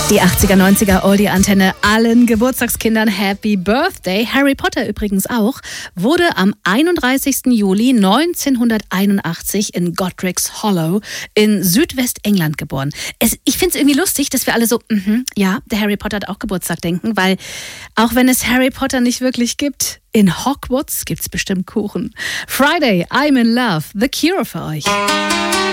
Die 80er, 90er Oldie-Antenne, allen Geburtstagskindern Happy Birthday. Harry Potter übrigens auch, wurde am 31. Juli 1981 in Godric's Hollow in Südwestengland geboren. Ich finde es irgendwie lustig, dass wir alle so, ja, der Harry Potter hat auch Geburtstag denken, weil auch wenn es Harry Potter nicht wirklich gibt, in Hogwarts gibt's bestimmt Kuchen. Friday, I'm in Love, The Cure für euch.